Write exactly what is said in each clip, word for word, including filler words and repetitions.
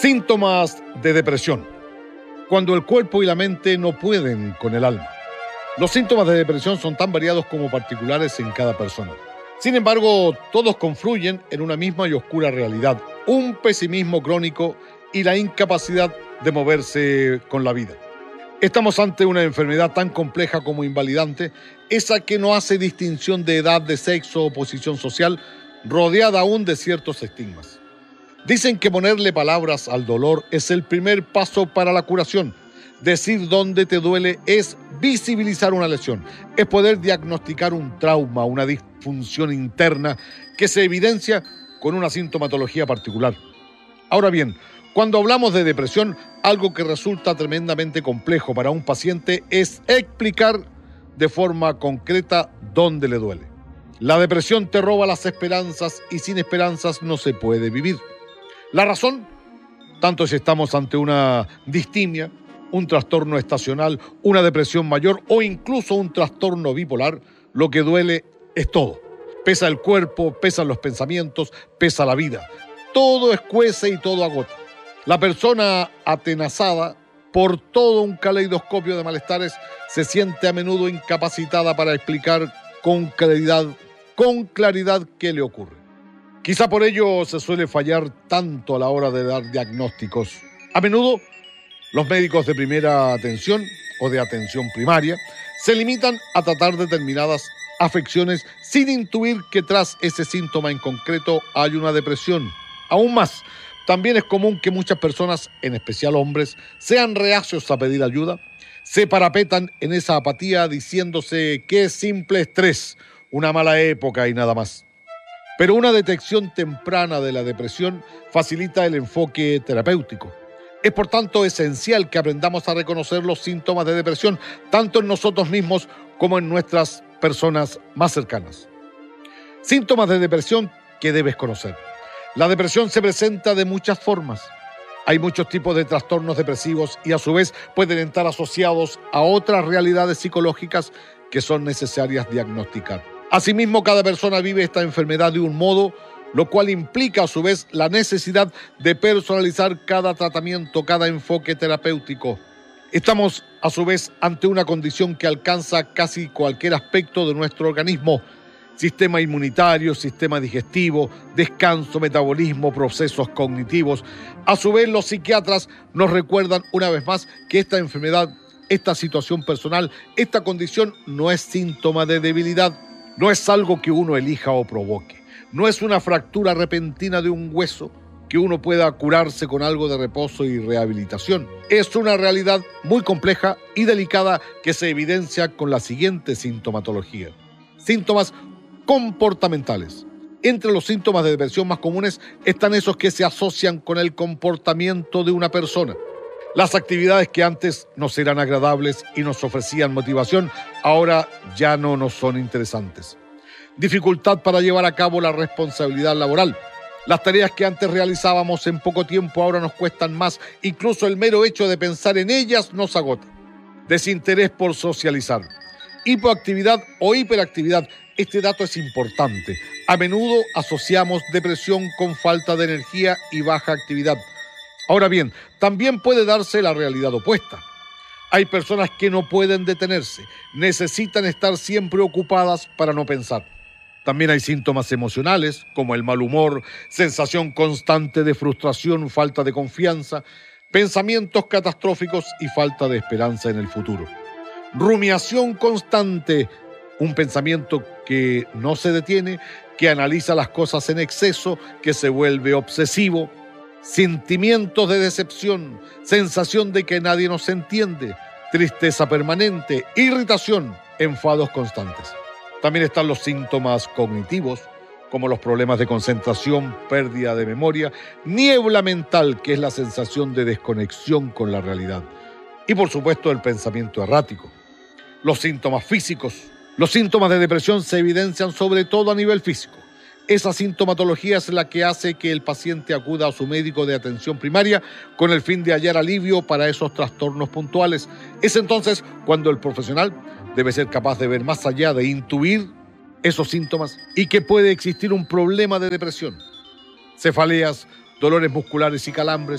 Síntomas de depresión. Cuando el cuerpo y la mente no pueden con el alma. Los síntomas de depresión son tan variados como particulares en cada persona. Sin embargo, todos confluyen en una misma y oscura realidad, un pesimismo crónico y la incapacidad de moverse con la vida. Estamos ante una enfermedad tan compleja como invalidante, esa que no hace distinción de edad, de sexo o posición social, rodeada aún de ciertos estigmas. Dicen que ponerle palabras al dolor es el primer paso para la curación. Decir dónde te duele es visibilizar una lesión, es poder diagnosticar un trauma, una disfunción interna que se evidencia con una sintomatología particular. Ahora bien, cuando hablamos de depresión, algo que resulta tremendamente complejo para un paciente es explicar de forma concreta dónde le duele. La depresión te roba las esperanzas y sin esperanzas no se puede vivir. La razón, tanto si estamos ante una distimia, un trastorno estacional, una depresión mayor o incluso un trastorno bipolar, lo que duele es todo. Pesa el cuerpo, pesan los pensamientos, pesa la vida. Todo escuece y todo agota. La persona atenazada por todo un caleidoscopio de malestares se siente a menudo incapacitada para explicar con claridad, con claridad qué le ocurre. Quizá por ello se suele fallar tanto a la hora de dar diagnósticos. A menudo, los médicos de primera atención o de atención primaria se limitan a tratar determinadas afecciones sin intuir que tras ese síntoma en concreto hay una depresión. Aún más, también es común que muchas personas, en especial hombres, sean reacios a pedir ayuda, se parapetan en esa apatía diciéndose que es simple estrés, una mala época y nada más. Pero una detección temprana de la depresión facilita el enfoque terapéutico. Es por tanto esencial que aprendamos a reconocer los síntomas de depresión, tanto en nosotros mismos como en nuestras personas más cercanas. Síntomas de depresión que debes conocer. La depresión se presenta de muchas formas. Hay muchos tipos de trastornos depresivos y a su vez pueden estar asociados a otras realidades psicológicas que son necesarias diagnosticar. Asimismo, cada persona vive esta enfermedad de un modo, lo cual implica a su vez la necesidad de personalizar cada tratamiento, cada enfoque terapéutico. Estamos a su vez ante una condición que alcanza casi cualquier aspecto de nuestro organismo: sistema inmunitario, sistema digestivo, descanso, metabolismo, procesos cognitivos. A su vez, los psiquiatras nos recuerdan una vez más que esta enfermedad, esta situación personal, esta condición no es síntoma de debilidad. No es algo que uno elija o provoque. No es una fractura repentina de un hueso que uno pueda curarse con algo de reposo y rehabilitación. Es una realidad muy compleja y delicada que se evidencia con la siguiente sintomatología. Síntomas comportamentales. Entre los síntomas de depresión más comunes están esos que se asocian con el comportamiento de una persona. Las actividades que antes nos eran agradables y nos ofrecían motivación, ahora ya no nos son interesantes. Dificultad para llevar a cabo la responsabilidad laboral. Las tareas que antes realizábamos en poco tiempo ahora nos cuestan más. Incluso el mero hecho de pensar en ellas nos agota. Desinterés por socializar. Hipoactividad o hiperactividad. Este dato es importante. A menudo asociamos depresión con falta de energía y baja actividad. Ahora bien, también puede darse la realidad opuesta. Hay personas que no pueden detenerse, necesitan estar siempre ocupadas para no pensar. También hay síntomas emocionales, como el mal humor, sensación constante de frustración, falta de confianza, pensamientos catastróficos y falta de esperanza en el futuro. Rumiación constante, un pensamiento que no se detiene, que analiza las cosas en exceso, que se vuelve obsesivo. Sentimientos de decepción, sensación de que nadie nos entiende, tristeza permanente, irritación, enfados constantes. También están los síntomas cognitivos, como los problemas de concentración, pérdida de memoria, niebla mental, que es la sensación de desconexión con la realidad. Y por supuesto el pensamiento errático. Los síntomas físicos. Los síntomas de depresión se evidencian sobre todo a nivel físico. Esa sintomatología es la que hace que el paciente acuda a su médico de atención primaria con el fin de hallar alivio para esos trastornos puntuales. Es entonces cuando el profesional debe ser capaz de ver más allá, de intuir esos síntomas y que puede existir un problema de depresión. Cefaleas, dolores musculares y calambres,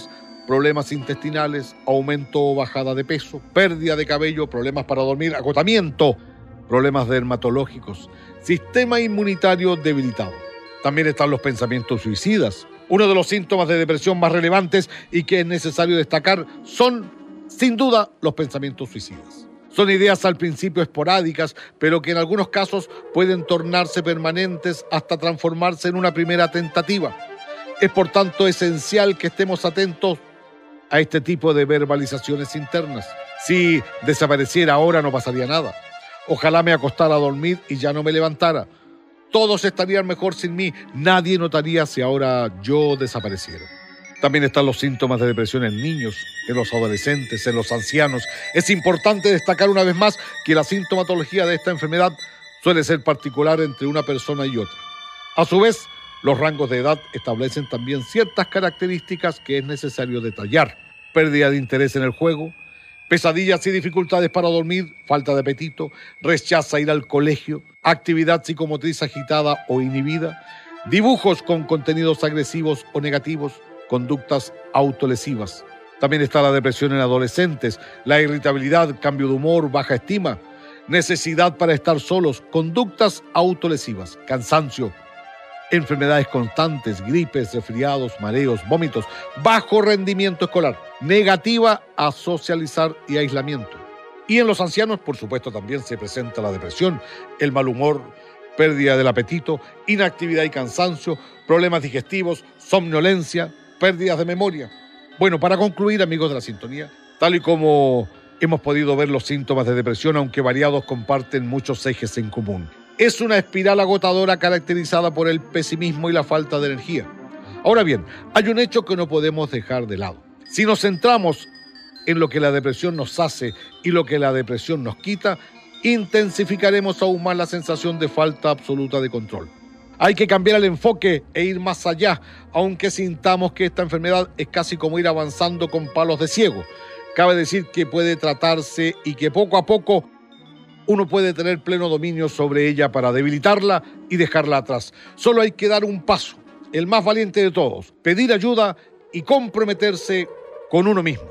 problemas intestinales, aumento o bajada de peso, pérdida de cabello, problemas para dormir, agotamiento, problemas dermatológicos, sistema inmunitario debilitado. También están los pensamientos suicidas. Uno de los síntomas de depresión más relevantes y que es necesario destacar son, sin duda, los pensamientos suicidas. Son ideas al principio esporádicas, pero que en algunos casos pueden tornarse permanentes hasta transformarse en una primera tentativa. Es por tanto esencial que estemos atentos a este tipo de verbalizaciones internas. Si desapareciera ahora no pasaría nada. Ojalá me acostara a dormir y ya no me levantara. Todos estarían mejor sin mí. Nadie notaría si ahora yo desapareciera. También están los síntomas de depresión en niños, en los adolescentes, en los ancianos. Es importante destacar una vez más que la sintomatología de esta enfermedad suele ser particular entre una persona y otra. A su vez, los rangos de edad establecen también ciertas características que es necesario detallar. Pérdida de interés en el juego, pesadillas y dificultades para dormir, falta de apetito, rechaza ir al colegio, actividad psicomotriz agitada o inhibida, dibujos con contenidos agresivos o negativos, conductas autolesivas. También está la depresión en adolescentes, la irritabilidad, cambio de humor, baja estima, necesidad para estar solos, conductas autolesivas, cansancio, enfermedades constantes, gripes, resfriados, mareos, vómitos, bajo rendimiento escolar, negativa a socializar y aislamiento. Y en los ancianos, por supuesto, también se presenta la depresión, el mal humor, pérdida del apetito, inactividad y cansancio, problemas digestivos, somnolencia, pérdidas de memoria. Bueno, para concluir, amigos de la sintonía, tal y como hemos podido ver, los síntomas de depresión, aunque variados, comparten muchos ejes en común. Es una espiral agotadora caracterizada por el pesimismo y la falta de energía. Ahora bien, hay un hecho que no podemos dejar de lado. Si nos centramos en lo que la depresión nos hace y lo que la depresión nos quita, intensificaremos aún más la sensación de falta absoluta de control. Hay que cambiar el enfoque e ir más allá, aunque sintamos que esta enfermedad es casi como ir avanzando con palos de ciego. Cabe decir que puede tratarse y que poco a poco uno puede tener pleno dominio sobre ella para debilitarla y dejarla atrás. Solo hay que dar un paso, el más valiente de todos, pedir ayuda y comprometerse con uno mismo.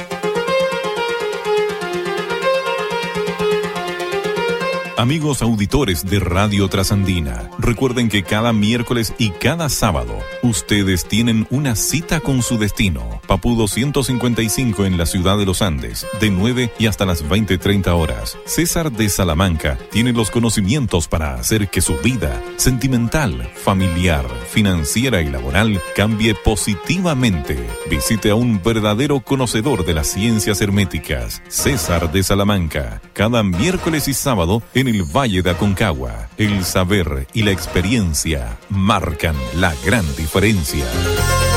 Amigos auditores de Radio Trasandina, recuerden que cada miércoles y cada sábado ustedes tienen una cita con su destino. Papudo ciento cincuenta y cinco en la ciudad de los Andes, de nueve y hasta las veinte treinta horas. César de Salamanca tiene los conocimientos para hacer que su vida sentimental, familiar, financiera y laboral cambie positivamente. Visite a un verdadero conocedor de las ciencias herméticas, César de Salamanca, cada miércoles y sábado en el Valle de Aconcagua. El saber y la experiencia marcan la gran diferencia.